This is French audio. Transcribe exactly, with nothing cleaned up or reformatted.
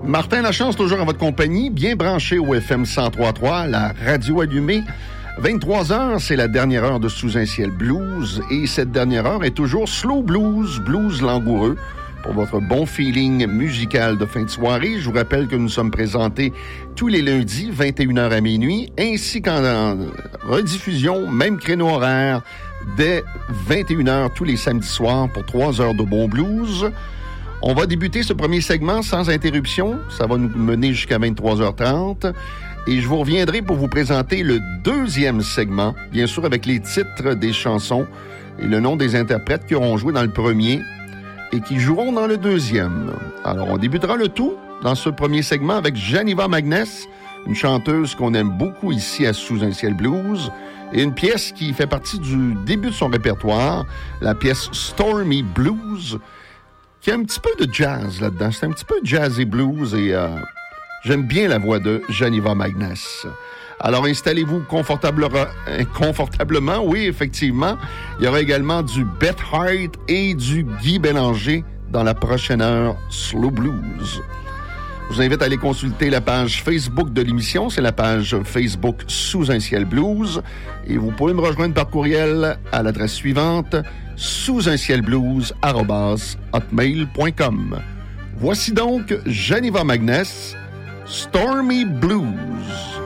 Martin Lachance, toujours en votre compagnie, bien branché au F M cent trois trois, la radio allumée. vingt-trois heures, c'est la dernière heure de Sous un ciel blues. Et cette dernière heure est toujours slow blues, blues langoureux. Pour votre bon feeling musical de fin de soirée, je vous rappelle que nous sommes présentés tous les lundis, vingt et une heures à minuit, ainsi qu'en rediffusion, même créneau horaire, dès vingt et une heures tous les samedis soirs pour trois heures de bon blues. On va débuter ce premier segment sans interruption. Ça va nous mener jusqu'à vingt-trois heures trente. Et je vous reviendrai pour vous présenter le deuxième segment, bien sûr avec les titres des chansons et le nom des interprètes qui auront joué dans le premier et qui joueront dans le deuxième. Alors, on débutera le tout dans ce premier segment avec Janiva Magness, une chanteuse qu'on aime beaucoup ici à Sous un ciel blues, et une pièce qui fait partie du début de son répertoire, la pièce Stormy Blues, qui a un petit peu de jazz là-dedans. C'est un petit peu jazz et blues, et euh, j'aime bien la voix de Janiva Magness. Alors, installez-vous confortable, confortablement. Oui, effectivement. Il y aura également du Beth Hart et du Guy Bélanger dans la prochaine heure Slow Blues. Je vous invite à aller consulter la page Facebook de l'émission. C'est la page Facebook Sous un ciel blues. Et vous pouvez me rejoindre par courriel à l'adresse suivante, sous un ciel blues arobase hotmail point com. Voici donc Janiva Magness, Stormy Blues.